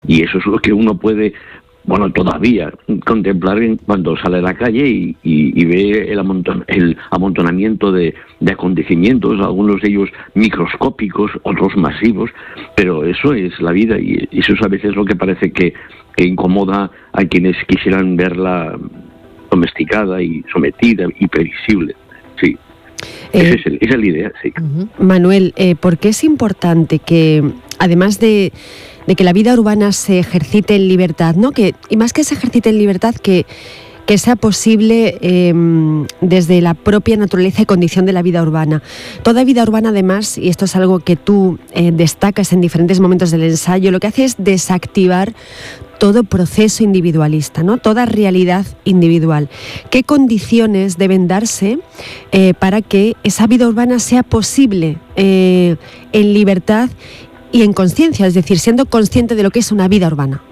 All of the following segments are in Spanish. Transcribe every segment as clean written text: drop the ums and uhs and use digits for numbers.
Y eso es lo que uno puede, bueno, todavía contemplar cuando sale a la calle y ve el amontonamiento de acontecimientos, algunos de ellos microscópicos, otros masivos, pero eso es la vida, y eso es a veces lo que parece que incomoda a quienes quisieran verla domesticada y sometida y previsible. Sí, esa es la idea, sí. Manuel, ¿por qué es importante que, además de que la vida urbana se ejercite en libertad, ¿no? Y más que se ejercite en libertad, que sea posible desde la propia naturaleza y condición de la vida urbana? Toda vida urbana, además, y esto es algo que tú destacas en diferentes momentos del ensayo, lo que hace es desactivar todo proceso individualista, ¿no? Toda realidad individual. ¿Qué condiciones deben darse para que esa vida urbana sea posible en libertad y en conciencia, es decir, siendo consciente de lo que es una vida urbana?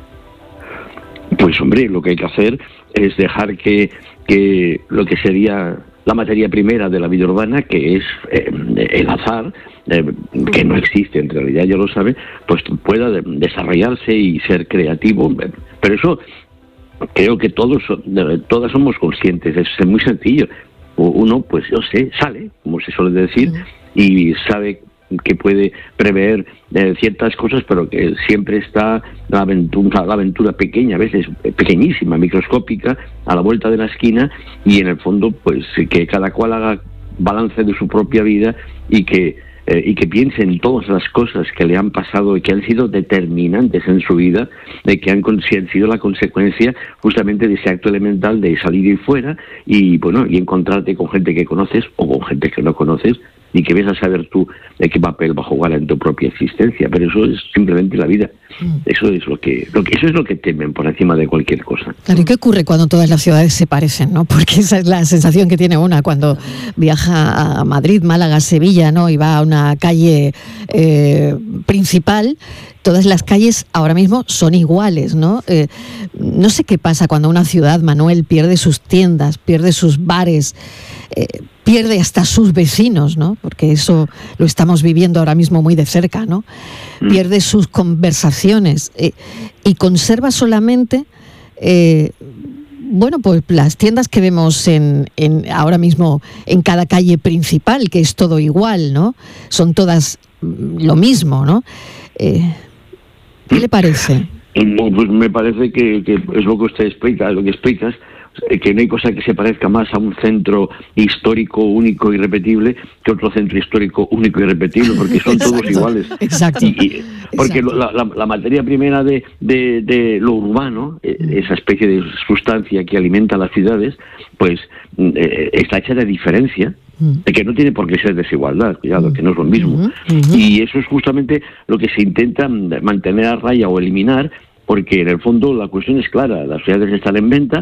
Pues hombre, lo que hay que hacer es dejar que lo que sería la materia primera de la vida urbana, que es el azar, que no existe en realidad, ya lo sabe, pues pueda desarrollarse y ser creativo. Pero eso creo que todas somos conscientes, es muy sencillo. Uno, pues yo sé, sale, como se suele decir, y sabe que puede prever ciertas cosas, pero que siempre está la aventura pequeña, a veces pequeñísima, microscópica, a la vuelta de la esquina, y en el fondo pues que cada cual haga balance de su propia vida y que piense en todas las cosas que le han pasado y que han sido determinantes en su vida, de que han sido la consecuencia justamente de ese acto elemental de salir y fuera y bueno, y encontrarte con gente que conoces o con gente que no conoces, y que ves a saber tú de qué papel va a jugar en tu propia existencia. Pero eso es simplemente la vida. Eso es lo que temen por encima de cualquier cosa. Claro, ¿y qué ocurre cuando todas las ciudades se parecen, no? Porque esa es la sensación que tiene una cuando viaja a Madrid, Málaga, Sevilla, ¿no? Y va a una calle principal. Todas las calles ahora mismo son iguales, ¿no? No sé qué pasa cuando una ciudad, Manuel, pierde sus tiendas, pierde sus bares, pierde hasta sus vecinos, ¿no? Porque eso lo estamos viviendo ahora mismo muy de cerca, ¿no? Pierde sus conversaciones y conserva solamente, bueno, pues las tiendas que vemos ahora mismo en cada calle principal, que es todo igual, ¿no? Son todas lo mismo, ¿no? ¿Qué le parece? Pues me parece que es lo que usted explica, lo que explicas, que no hay cosa que se parezca más a un centro histórico único y repetible que otro centro histórico único y repetible, porque son todos iguales. Exacto. Porque la materia primera de lo urbano, esa especie de sustancia que alimenta las ciudades, pues está hecha de diferencia, de que no tiene por qué ser desigualdad, cuidado, que no es lo mismo. Y eso es justamente lo que se intenta mantener a raya o eliminar, porque en el fondo la cuestión es clara: las ciudades están en venta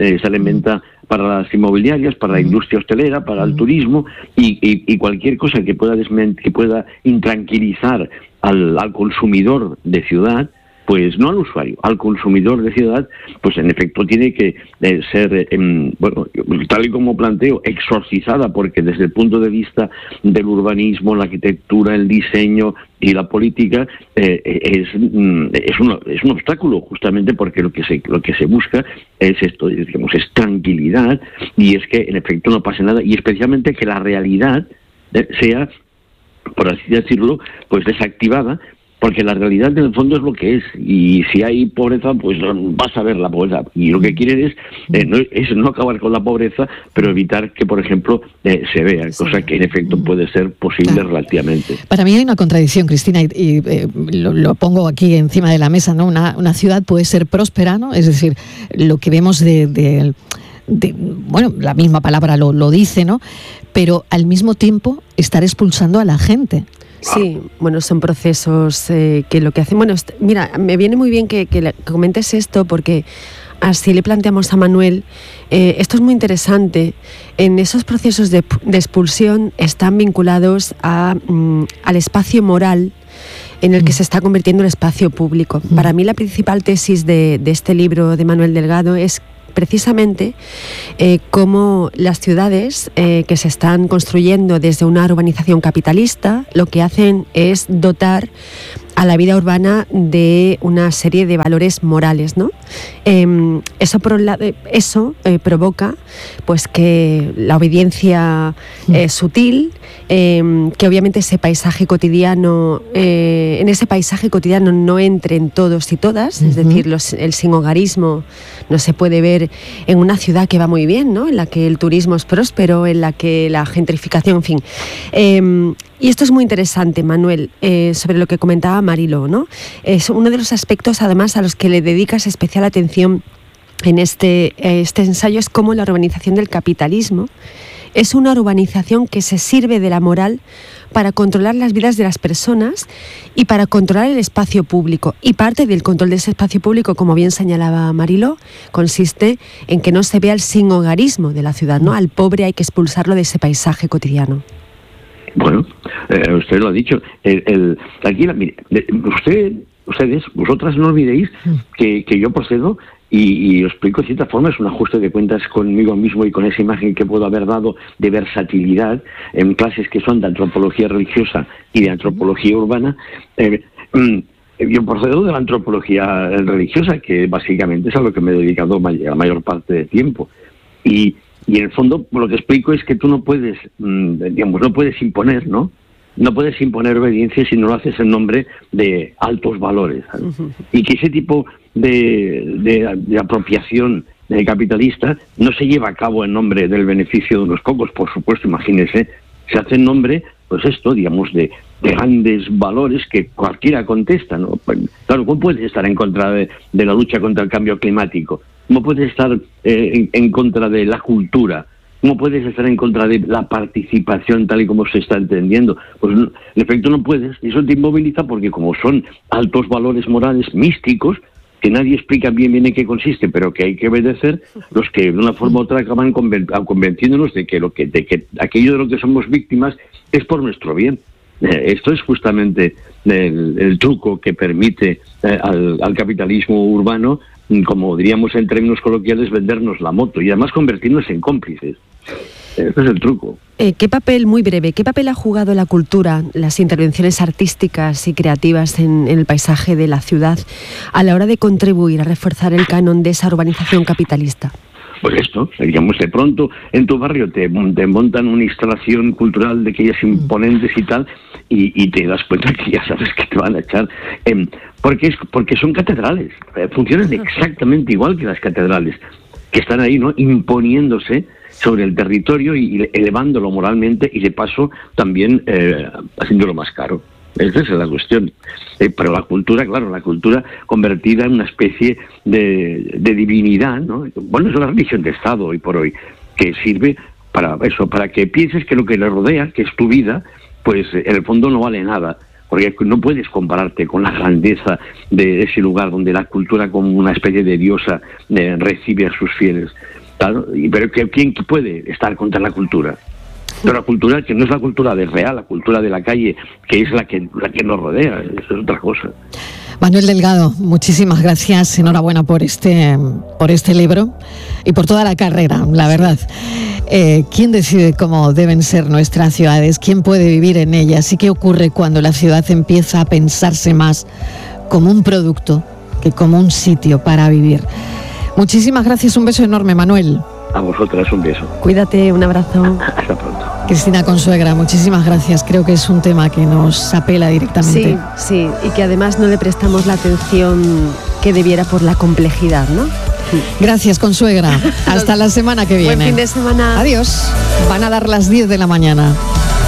para las inmobiliarias, para la industria hostelera, para el turismo, y cualquier cosa que pueda intranquilizar al consumidor de ciudad, pues no al usuario, al consumidor de ciudad, pues en efecto tiene que ser, bueno, tal y como planteo, exorcizada, porque desde el punto de vista del urbanismo, la arquitectura, el diseño y la política es un obstáculo, justamente porque lo que se busca es esto, digamos, es tranquilidad, y es que en efecto no pase nada, y especialmente que la realidad sea, por así decirlo, pues desactivada, porque la realidad en el fondo es lo que es, y si hay pobreza, pues vas a ver la pobreza, y lo que quieren es no acabar con la pobreza, pero evitar que, por ejemplo, se vea, cosa que en efecto puede ser posible relativamente. Para mí hay una contradicción, Cristina, y lo pongo aquí encima de la mesa, ¿no? Una ciudad puede ser próspera, ¿no? Es decir, lo que vemos bueno, la misma palabra lo dice, ¿no? Pero al mismo tiempo estar expulsando a la gente. Sí, bueno, son procesos que lo que hacen... Bueno, mira, me viene muy bien que comentes esto, porque así le planteamos a Manuel, esto es muy interesante. En esos procesos de expulsión están vinculados al espacio moral en el que se está convirtiendo el espacio público. Para mí la principal tesis de este libro de Manuel Delgado es precisamente cómo las ciudades que se están construyendo desde una urbanización capitalista lo que hacen es dotar a la vida urbana de una serie de valores morales, ¿no? Eso provoca pues que la obediencia sutil, que obviamente ese paisaje cotidiano, en ese paisaje cotidiano no entren todos y todas, es decir, el sinhogarismo no se puede ver en una ciudad que va muy bien, ¿no? En la que el turismo es próspero, en la que la gentrificación, en fin. Y esto es muy interesante, Manuel, sobre lo que comentaba Mariló, ¿no? Es uno de los aspectos, además, a los que le dedicas especial atención en este ensayo, es cómo la urbanización del capitalismo es una urbanización que se sirve de la moral para controlar las vidas de las personas y para controlar el espacio público. Y parte del control de ese espacio público, como bien señalaba Mariló, consiste en que no se vea el sinhogarismo de la ciudad, ¿no? Al pobre hay que expulsarlo de ese paisaje cotidiano. Bueno, usted lo ha dicho. Aquí, mire, vosotras no olvidéis que yo procedo y os explico de cierta forma, es un ajuste de cuentas conmigo mismo y con esa imagen que puedo haber dado de versatilidad en clases que son de antropología religiosa y de antropología urbana. Yo procedo de la antropología religiosa, que básicamente es a lo que me he dedicado la mayor parte del tiempo. Y en el fondo lo que explico es que tú no puedes, no puedes imponer, ¿no? No puedes imponer obediencia si no lo haces en nombre de altos valores, ¿sabes? Y que ese tipo de apropiación capitalista no se lleva a cabo en nombre del beneficio de unos pocos, por supuesto, imagínese, se hace en nombre, pues esto, digamos, de grandes valores que cualquiera contesta, ¿no? Claro, ¿cómo puedes estar en contra de la lucha contra el cambio climático? ¿Cómo puedes estar en contra de la cultura? ¿Cómo puedes estar en contra de la participación tal y como se está entendiendo? Pues en efecto no puedes, y eso te inmoviliza porque como son altos valores morales místicos, que nadie explica bien en qué consiste, pero que hay que obedecer, los que de una forma u otra acaban convenciéndonos de que aquello de lo que somos víctimas es por nuestro bien. Esto es justamente el truco que permite al capitalismo urbano, como diríamos en términos coloquiales, vendernos la moto y además convertirnos en cómplices. Ese es el truco. ¿Qué papel, muy breve, qué papel ha jugado la cultura, las intervenciones artísticas y creativas en el paisaje de la ciudad a la hora de contribuir a reforzar el canon de esa urbanización capitalista? Pues esto, digamos, de pronto en tu barrio te montan una instalación cultural de aquellas imponentes y tal, y te das cuenta que ya sabes que te van a echar, porque son catedrales, funcionan exactamente igual que las catedrales, que están ahí, ¿no?, imponiéndose sobre el territorio y elevándolo moralmente y de paso también haciéndolo más caro. Esa es la cuestión. Pero la cultura, claro, la cultura convertida en una especie de divinidad, ¿no? Bueno, es la religión de Estado hoy por hoy, que sirve para eso, para que pienses que lo que le rodea, que es tu vida, pues en el fondo no vale nada. Porque no puedes compararte con la grandeza de ese lugar donde la cultura como una especie de diosa recibe a sus fieles. Claro, pero ¿quién puede estar contra la cultura? Pero la cultura que no es la cultura de real, la cultura de la calle, que es la que nos rodea, eso es otra cosa. Manuel Delgado, muchísimas gracias, enhorabuena por este libro y por toda la carrera, la verdad. ¿Quién decide cómo deben ser nuestras ciudades? ¿Quién puede vivir en ellas? ¿Y qué ocurre cuando la ciudad empieza a pensarse más como un producto que como un sitio para vivir? Muchísimas gracias, un beso enorme, Manuel. A vosotras un beso. Cuídate, un abrazo. Hasta pronto. Cristina Consuegra, muchísimas gracias. Creo que es un tema que nos apela directamente. Sí, y que además no le prestamos la atención que debiera por la complejidad, ¿no? Gracias, Consuegra. Hasta la semana que viene. Buen fin de semana. Adiós. Van a dar las 10 de la mañana.